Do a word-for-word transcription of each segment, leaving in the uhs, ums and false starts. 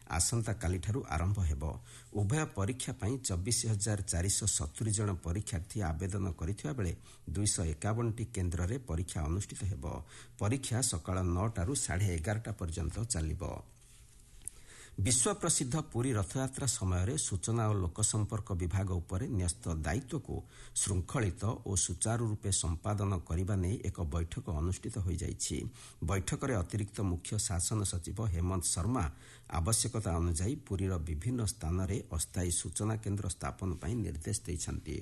ଆସନ୍ତାକାଲିଠାରୁ ଆରମ୍ଭ ହେବ। ଉଭୟ ପରୀକ୍ଷା ପାଇଁ ଚବିଶ ହଜାର ଚାରିଶହ ସତୁରି ଜଣ ପରୀକ୍ଷାର୍ଥୀ ଆବେଦନ କରିଥିବା ବେଳେ ଦୁଇଶହ ଏକାବନଟି କେନ୍ଦ୍ରରେ ପରୀକ୍ଷା ଅନୁଷ୍ଠିତ ହେବ। ପରୀକ୍ଷା ସକାଳ ନଅଟାରୁ ସାଢ଼େ ଏଗାରଟା ପର୍ଯ୍ୟନ୍ତ ଚାଲିବ। ବିଶ୍ୱ ପ୍ରସିଦ୍ଧ ପୁରୀ ରଥଯାତ୍ରା ସମୟରେ ସୂଚନା ଓ ଲୋକସମ୍ପର୍କ ବିଭାଗ ଉପରେ ନ୍ୟସ୍ତ ଦାୟିତ୍ୱକୁ ଶୃଙ୍ଖଳିତ ଓ ସୁଚାରୁ ରୂପେ ସମ୍ପାଦନ କରିବା ନେଇ ଏକ ବୈଠକ ଅନୁଷ୍ଠିତ ହୋଇଯାଇଛି। ବୈଠକରେ ଅତିରିକ୍ତ ମୁଖ୍ୟ ଶାସନ ସଚିବ ହେମନ୍ତ ଶର୍ମା ଆବଶ୍ୟକତା ଅନୁଯାୟୀ ପୁରୀର ବିଭିନ୍ନ ସ୍ଥାନରେ ଅସ୍ଥାୟୀ ସୂଚନା କେନ୍ଦ୍ର ସ୍ଥାପନ ପାଇଁ ନିର୍ଦ୍ଦେଶ ଦେଇଛନ୍ତି।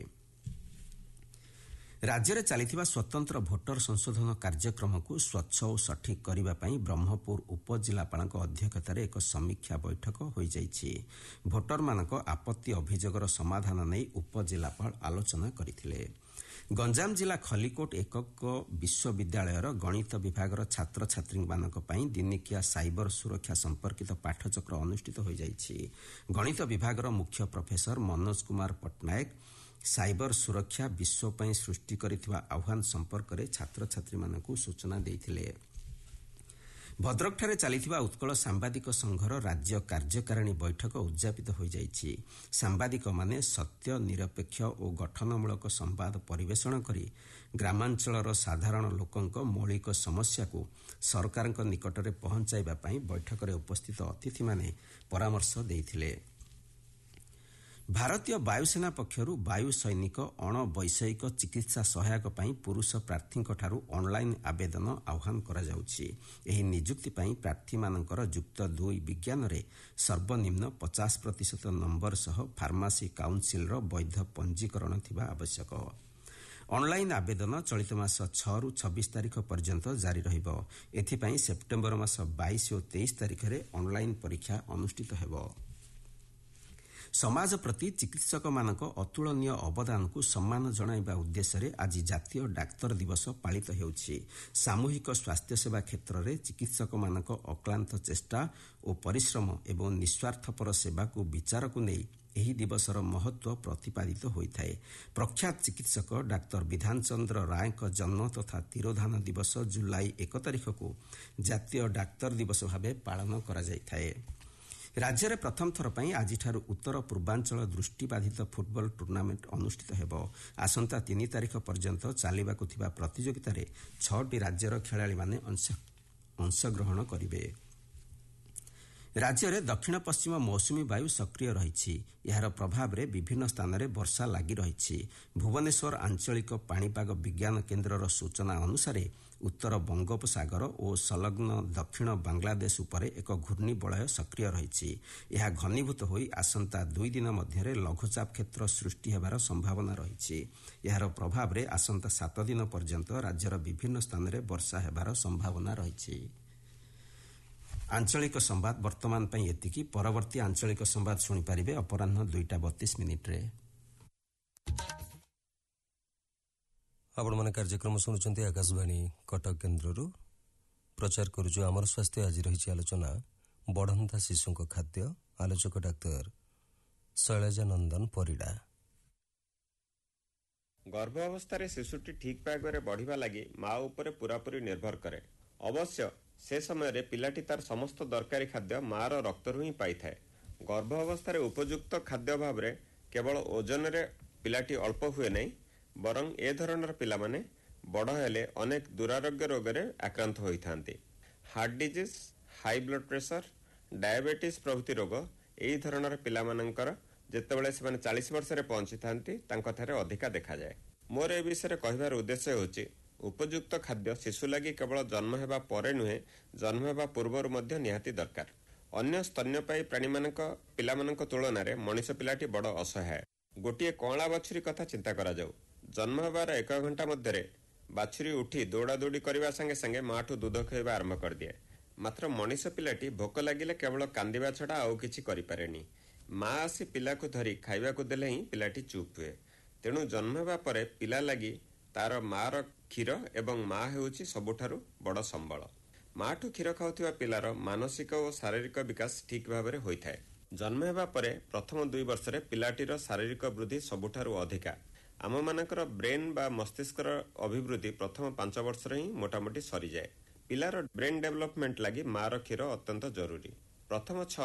ରାଜ୍ୟରେ ଚାଲିଥିବା ସ୍ୱତନ୍ତ୍ର ଭୋଟର ସଂଶୋଧନ କାର୍ଯ୍ୟକ୍ରମକୁ ସ୍ୱଚ୍ଛ ଓ ସଠିକ୍ କରିବା ପାଇଁ ବ୍ରହ୍ମପୁର ଉପଜିଲ୍ଲାପାଳଙ୍କ ଅଧ୍ୟକ୍ଷତାରେ ଏକ ସମୀକ୍ଷା ବୈଠକ ହୋଇଯାଇଛି। ଭୋଟରମାନଙ୍କ ଆପତ୍ତି ଅଭିଯୋଗର ସମାଧାନ ନେଇ ଉପଜିଲ୍ଲାପାଳ ଆଲୋଚନା କରିଥିଲେ। ଗଞ୍ଜାମ ଜିଲ୍ଲା ଖଲିକୋଟ ଏକକ ବିଶ୍ୱବିଦ୍ୟାଳୟର ଗଣିତ ବିଭାଗର ଛାତ୍ରଛାତ୍ରୀମାନଙ୍କ ପାଇଁ ଦିନିକିଆ ସାଇବର ସୁରକ୍ଷା ସମ୍ପର୍କିତ ପାଠଚକ୍ର ଅନୁଷ୍ଠିତ ହୋଇଯାଇଛି। ଗଣିତ ବିଭାଗର ମୁଖ୍ୟ ପ୍ରଫେସର ମନୋଜ କୁମାର ପଟ୍ଟନାୟକ ସାଇବର ସୁରକ୍ଷା ବିଶ୍ୱ ପାଇଁ ସୃଷ୍ଟି କରିଥିବା ଆହ୍ୱାନ ସମ୍ପର୍କରେ ଛାତ୍ରଛାତ୍ରୀମାନଙ୍କୁ ସୂଚନା ଦେଇଥିଲେ। ଭଦ୍ରକଠାରେ ଚାଲିଥିବା ଉତ୍କଳ ସାମ୍ବାଦିକ ସଂଘର ରାଜ୍ୟ କାର୍ଯ୍ୟକାରିଣୀ ବୈଠକ ଉଦ୍ଯାପିତ ହୋଇଯାଇଛି। ସାମ୍ବାଦିକମାନେ ସତ୍ୟ, ନିରପେକ୍ଷ ଓ ଗଠନମୂଳକ ସମ୍ବାଦ ପରିବେଷଣ କରି ଗ୍ରାମାଞ୍ଚଳର ସାଧାରଣ ଲୋକଙ୍କ ମୌଳିକ ସମସ୍ୟାକୁ ସରକାରଙ୍କ ନିକଟରେ ପହଞ୍ଚାଇବା ପାଇଁ ବୈଠକରେ ଉପସ୍ଥିତ ଅତିଥିମାନେ ପରାମର୍ଶ ଦେଇଥିଲେ। ଭାରତୀୟ ବାୟୁସେନା ପକ୍ଷରୁ ବାୟୁ ସୈନିକ ଅଣବୈଷୟିକ ଚିକିତ୍ସା ସହାୟକ ପାଇଁ ପୁରୁଷ ପ୍ରାର୍ଥୀଙ୍କଠାରୁ ଅନ୍ଲାଇନ୍ ଆବେଦନ ଆହ୍ୱାନ କରାଯାଉଛି। ଏହି ନିଯୁକ୍ତି ପାଇଁ ପ୍ରାର୍ଥୀମାନଙ୍କର ଯୁକ୍ତ ଦୁଇ ବିଜ୍ଞାନରେ ସର୍ବନିମ୍ନ ପଚାଶ ପ୍ରତିଶତ ନମ୍ବର ସହ ଫାର୍ମାସି କାଉନ୍ସିଲର ବୈଧ ପଞ୍ଜୀକରଣ ଥିବା ଆବଶ୍ୟକ। ଅନ୍ଲାଇନ୍ ଆବେଦନ ଚଳିତ ମାସ ଛଅରୁ ଛବିଶ ତାରିଖ ପର୍ଯ୍ୟନ୍ତ ଜାରି ରହିବ। ଏଥିପାଇଁ ସେପ୍ଟେମ୍ବର ମାସ ବାଇଶ ଓ ତେଇଶ ତାରିଖରେ ଅନ୍ଲାଇନ୍ ପରୀକ୍ଷା ଅନୁଷ୍ଠିତ ହେବ। ସମାଜ ପ୍ରତି ଚିକିତ୍ସକମାନଙ୍କ ଅତୁଳନୀୟ ଅବଦାନକୁ ସମ୍ମାନ ଜଣାଇବା ଉଦ୍ଦେଶ୍ୟରେ ଆଜି ଜାତୀୟ ଡାକ୍ତର ଦିବସ ପାଳିତ ହେଉଛି। ସାମୂହିକ ସ୍ୱାସ୍ଥ୍ୟସେବା କ୍ଷେତ୍ରରେ ଚିକିତ୍ସକମାନଙ୍କ ଅକ୍ଲାନ୍ତ ଚେଷ୍ଟା ଓ ପରିଶ୍ରମ ଏବଂ ନିଃସ୍ୱାର୍ଥପର ସେବାକୁ ବିଚାରକୁ ନେଇ ଏହି ଦିବସର ମହତ୍ତ୍ୱ ପ୍ରତିପାଦିତ ହୋଇଥାଏ। ପ୍ରଖ୍ୟାତ ଚିକିତ୍ସକ ଡାକ୍ତର ବିଧାନ ଚନ୍ଦ୍ର ରାୟଙ୍କ ଜନ୍ମ ତଥା ତିରୋଧାନ ଦିବସ ଜୁଲାଇ ଏକ ତାରିଖକୁ ଜାତୀୟ ଡାକ୍ତର ଦିବସ ଭାବେ ପାଳନ କରାଯାଇଥାଏ। ରାଜ୍ୟରେ ପ୍ରଥମ ଥର ପାଇଁ ଆଜିଠାରୁ ଉତ୍ତର ପୂର୍ବାଞ୍ଚଳ ଦୃଷ୍ଟିବାଧିତ ଫୁଟବଲ ଟୁର୍ଣ୍ଣାମେଣ୍ଟ ଅନୁଷ୍ଠିତ ହେବ। ଆସନ୍ତା ତିନି ତାରିଖ ପର୍ଯ୍ୟନ୍ତ ଚାଲିବାକୁ ଥିବା ପ୍ରତିଯୋଗିତାରେ ଛଅଟି ରାଜ୍ୟର ଖେଳାଳିମାନେ ଅଂଶଗ୍ରହଣ କରିବେ। ରାଜ୍ୟରେ ଦକ୍ଷିଣ ପଶ୍ଚିମ ମୌସୁମୀ ବାୟୁ ସକ୍ରିୟ ରହିଛି। ଏହାର ପ୍ରଭାବରେ ବିଭିନ୍ନ ସ୍ଥାନରେ ବର୍ଷା ଲାଗି ରହିଛି। ଭୁବନେଶ୍ୱର ଆଞ୍ଚଳିକ ପାଣିପାଗ ବିଜ୍ଞାନ କେନ୍ଦ୍ରର ସୂଚନା ଅନୁସାରେ ଉତ୍ତର ବଙ୍ଗୋପସାଗର ଓ ସଂଲଗ୍ନ ଦକ୍ଷିଣ ବାଂଲାଦେଶ ଉପରେ ଏକ ଘୂର୍ଣ୍ଣିବଳୟ ସକ୍ରିୟ ରହିଛି। ଏହା ଘନୀଭୂତ ହୋଇ ଆସନ୍ତା ଦୁଇ ଦିନ ମଧ୍ୟରେ ଲଘୁଚାପ କ୍ଷେତ୍ର ସୃଷ୍ଟି ହେବାର ସମ୍ଭାବନା ରହିଛି। ଏହାର ପ୍ରଭାବରେ ଆସନ୍ତା ସାତ ଦିନ ପର୍ଯ୍ୟନ୍ତ ରାଜ୍ୟର ବିଭିନ୍ନ ସ୍ଥାନରେ ବର୍ଷା ହେବାର ସମ୍ଭାବନା ରହିଛି। ଆଞ୍ଚଳିକ ସମ୍ବାଦ ବର୍ତ୍ତମାନ ପାଇଁ ଏତିକି। ପରବର୍ତ୍ତୀ ଆଞ୍ଚଳିକ ସମ୍ବାଦ ଶୁଣିପାରିବେ ଅପରାହ୍ନ ଦୁଇଟା ବତିଶ ମିନିଟ୍ରେ। ଆପଣମାନେ କାର୍ଯ୍ୟକ୍ରମ ଶୁଣୁଛନ୍ତି ଆକାଶବାଣୀ କଟକ କେନ୍ଦ୍ରରୁ। ପ୍ରଚାର କରୁଛୁ ଆମର ସ୍ୱାସ୍ଥ୍ୟ। ଆଜି ରହିଛି ଆଲୋଚନା ବଢ଼ନ୍ତା ଶିଶୁଙ୍କ ଖାଦ୍ୟ। ଆଲୋଚକ ଡାକ୍ତର ଶୈଳଜା ନନ୍ଦନ ପରିଡ଼ା। ଗର୍ଭ ଅବସ୍ଥାରେ ଶିଶୁଟି ଠିକ୍ ଭାବରେ ବଢ଼ିବା ଲାଗି ମା ଉପରେ ପୂରାପୂରି ନିର୍ଭର କରେ। ଅବଶ୍ୟ ସେ ସମୟରେ ପିଲାଟି ତାର ସମସ୍ତ ଦରକାରୀ ଖାଦ୍ୟ ମାର ରକ୍ତରୁ ହିଁ ପାଇଥାଏ। ଗର୍ଭ ଅବସ୍ଥାରେ ଉପଯୁକ୍ତ ଖାଦ୍ୟ ଭାବରେ କେବଳ ଓଜନରେ ପିଲାଟି ଅଳ୍ପ ହୁଏ ନାହିଁ, ବରଂ ଏ ଧରଣର ପିଲାମାନେ ବଡ଼ ହେଲେ ଅନେକ ଦୁରାରୋଗ୍ୟ ରୋଗରେ ଆକ୍ରାନ୍ତ ହୋଇଥାନ୍ତି। Heart disease, high blood pressure, diabetes ପ୍ରଭୃତି ରୋଗ ଏହି ଧରଣର ପିଲାମାନଙ୍କର ଯେତେବେଳେ ସେମାନେ ଚାଳିଶ ବର୍ଷରେ ପହଞ୍ଚିଥାନ୍ତି ତାଙ୍କଠାରେ ଅଧିକା ଦେଖାଯାଏ। ମୋର ଏ ବିଷୟରେ କହିବାର ଉଦ୍ଦେଶ୍ୟ ହେଉଛି ଉପଯୁକ୍ତ ଖାଦ୍ୟ ଶିଶୁ ଲାଗି କେବଳ ଜନ୍ମ ହେବା ପରେ ନୁହେଁ, ଜନ୍ମ ହେବା ପୂର୍ବରୁ ମଧ୍ୟ ନିହାତି ଦରକାର। ଅନ୍ୟ ସ୍ତନ୍ୟପାୟୀ ପ୍ରାଣୀମାନଙ୍କ ପିଲାମାନଙ୍କ ତୁଳନାରେ ମଣିଷ ପିଲାଟି ବଡ଼ ଅସହାୟ। ଗୋଟିଏ କଅଁଳା ବାଛୁରୀ କଥା ଚିନ୍ତା କରାଯାଉ। ଜନ୍ମ ହେବାର ଏକ ଘଣ୍ଟା ମଧ୍ୟରେ ବାଛୁରୀ ଉଠି ଦୌଡ଼ା ଦୌଡ଼ି କରିବା ସାଙ୍ଗେ ସାଙ୍ଗେ ମାଠୁ ଦୁଧ ଖୁଆଇବା ଆରମ୍ଭ କରିଦିଏ। ମାତ୍ର ମଣିଷ ପିଲାଟି ଭୋକ ଲାଗିଲେ କେବଳ କାନ୍ଦିବା ଛଡ଼ା ଆଉ କିଛି କରିପାରେନି। ମା ଆସି ପିଲାକୁ ଧରି ଖାଇବାକୁ ଦେଲେ ହିଁ ପିଲାଟି ଚୁପ୍ ହୁଏ। ତେଣୁ ଜନ୍ମ ହେବା ପରେ ପିଲା ଲାଗି ତାର ମାର କ୍ଷୀର ଏବଂ ମା ହେଉଛି ସବୁଠାରୁ ବଡ଼ ସମ୍ବଳ। ମାଠୁ କ୍ଷୀର ଖାଉଥିବା ପିଲାର ମାନସିକ ଓ ଶାରୀରିକ ବିକାଶ ଠିକ୍ ଭାବରେ ହୋଇଥାଏ। ଜନ୍ମ ହେବା ପରେ ପ୍ରଥମ ଦୁଇ ବର୍ଷରେ ପିଲାଟିର ଶାରୀରିକ ବୃଦ୍ଧି ସବୁଠାରୁ ଅଧିକା। ଆମମାନଙ୍କର ବ୍ରେନ୍ ବା ମସ୍ତିଷ୍କର ଅଭିବୃଦ୍ଧି ପ୍ରଥମ ପାଞ୍ଚ ବର୍ଷରେ ହିଁ ମୋଟାମୋଟି ସରିଯାଏ। ପିଲାର ବ୍ରେନ୍ ଡେଭଲପମେଣ୍ଟ ଲାଗି ମାର କ୍ଷୀର ଅତ୍ୟନ୍ତ ଜରୁରୀ। ପ୍ରଥମ ଛଅ